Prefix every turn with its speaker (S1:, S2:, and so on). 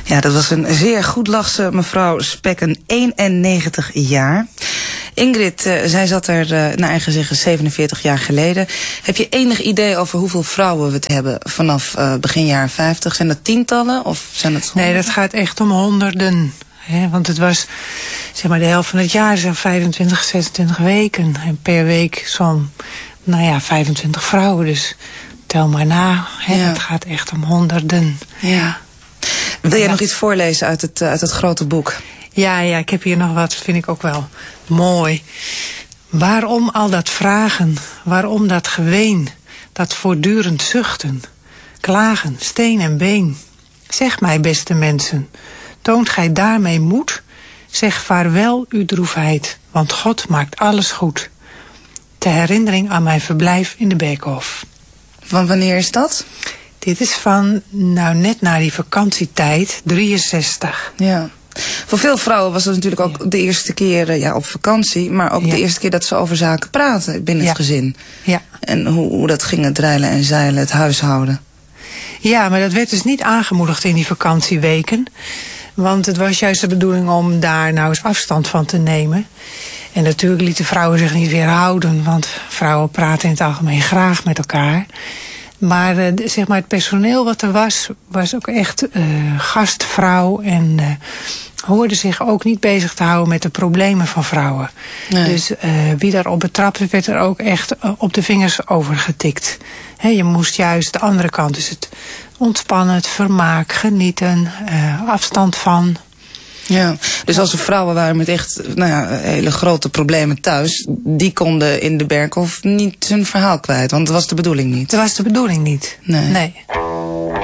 S1: Ja, dat was een zeer goedlachse mevrouw Spekken, 91 jaar. Ingrid, zij zat er, naar eigen zeggen, 47 jaar geleden. Heb je enig idee over hoeveel vrouwen we het hebben vanaf begin jaren 50? Zijn dat tientallen of zijn het honderden?
S2: Nee, dat gaat echt om honderden. Want het was, zeg maar, de helft van het jaar, 25, 26 weken. En per week zo'n, 25 vrouwen. Dus tel maar na. Het gaat echt om honderden.
S1: Ja. Wil jij nog iets voorlezen uit het grote boek?
S2: Ja, ik heb hier nog wat, vind ik ook wel mooi. Waarom al dat vragen? Waarom dat geween? Dat voortdurend zuchten? Klagen, steen en been? Zeg mij, beste mensen, toont gij daarmee moed? Zeg vaarwel uw droefheid, want God maakt alles goed. Ter herinnering aan mijn verblijf in de Beekhof.
S1: Van wanneer is dat?
S2: Dit is van, net na die vakantietijd, 63.
S1: Ja. Voor veel vrouwen was het natuurlijk ook de eerste keer op vakantie, maar ook de eerste keer dat ze over zaken praten binnen het gezin.
S2: Ja.
S1: En hoe dat ging, het reilen en zeilen, het huishouden.
S2: Ja, maar dat werd dus niet aangemoedigd in die vakantieweken. Want het was juist de bedoeling om daar nou eens afstand van te nemen. En natuurlijk lieten vrouwen zich niet weerhouden, want vrouwen praten in het algemeen graag met elkaar. Maar zeg maar het personeel wat er was ook echt gastvrouw en hoorde zich ook niet bezig te houden met de problemen van vrouwen. Nee. Dus wie daarop betrapt werd er ook echt op de vingers over getikt. Je moest juist de andere kant, dus het ontspannen, het vermaak, genieten, afstand van.
S1: Ja, dus als er vrouwen waren met echt hele grote problemen thuis, die konden in de Berkhof niet hun verhaal kwijt, want dat was de bedoeling niet.
S2: Dat was de bedoeling niet.
S1: Nee.